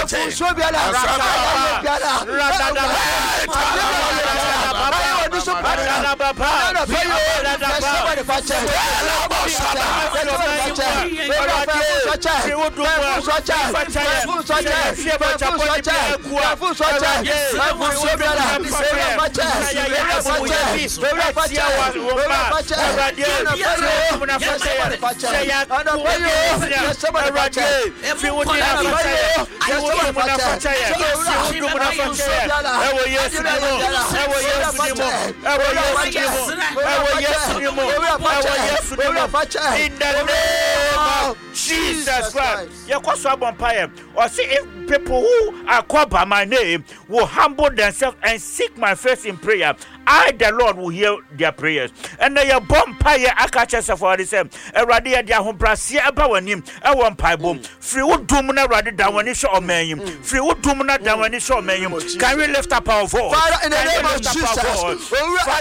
in the name of Jesus Christ. Or see if people who are called by my name will humble themselves and seek my face in prayer, I, the Lord, will hear their prayers. And they are bumpire, I catch us for the same. A radia, their home brasia about him, a one pipe boom. Free wood domina rather than when you saw me. Free wood domina than when you saw me. Can we lift up our voice? Father, in the name of Jesus,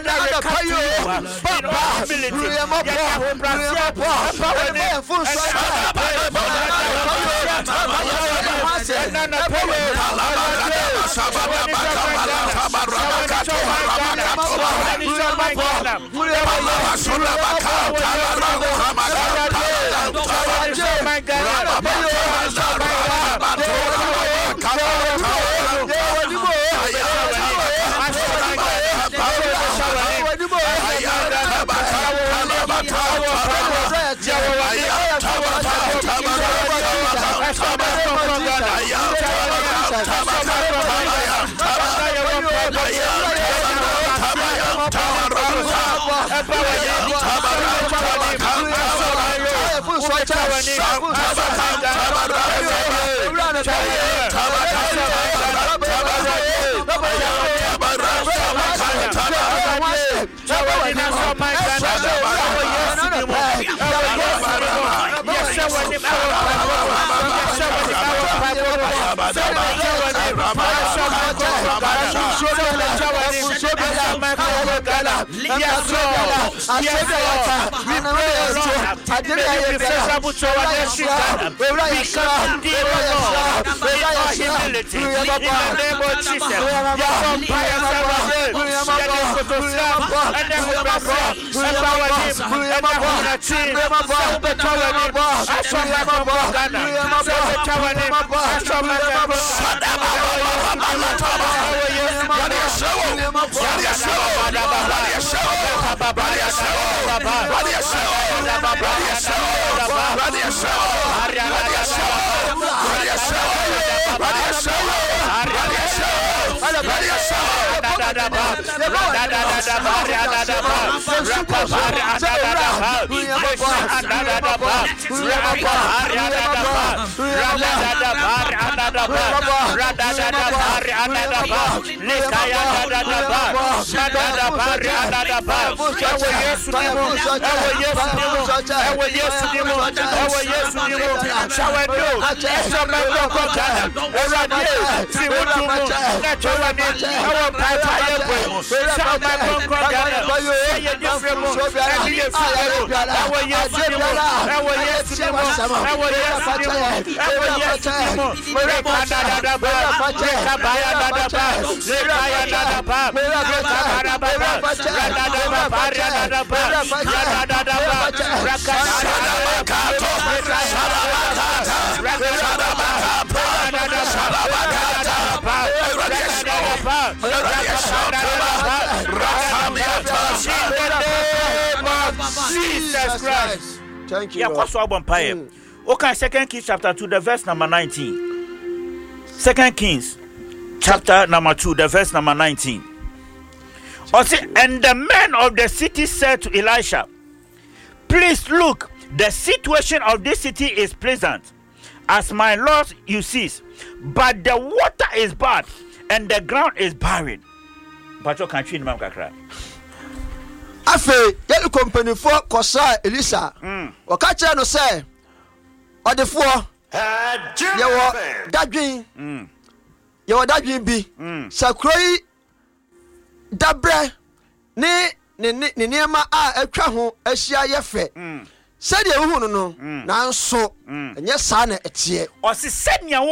Jesus Christ. Thank you. Okay, 2 Kings chapter 2, the verse number 19. 2 Kings chapter number 2, the verse number 19. And the men of the city said to Elisha, please look, the situation of this city is pleasant, as my Lord you see, but the water is bad and the ground is barren. But you can't change Kakra. Afe, yelu company for Kosa Elisa. Okacha no say, or the four, Dadwin, you Dadwin be, Sakroi Dabre, ne Nema etwa ho ahia yefe. Said you no, now so, and yes, son, it's here. Or said